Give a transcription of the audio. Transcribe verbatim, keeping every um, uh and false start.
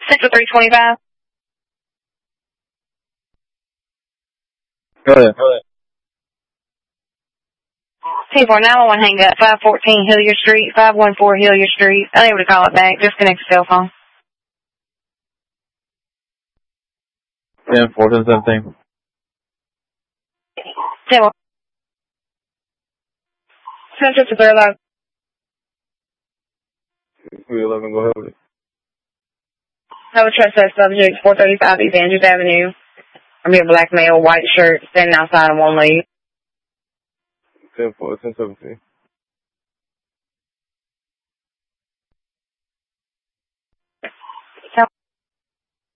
Central three twenty-five. Go ahead. Go ahead. T four nine one one hang up. five fourteen Hilliard Street. five one four Hilliard Street. Unable to call it back. Disconnect the cell phone. ten four, ten seventeen. ten one. Central to three eleven. three eleven, go ahead with it. Have a trespass subject, four thirty-five East Andrews Avenue. I'm here, black male, white shirt, standing outside on one leg. ten four, ten seventeen.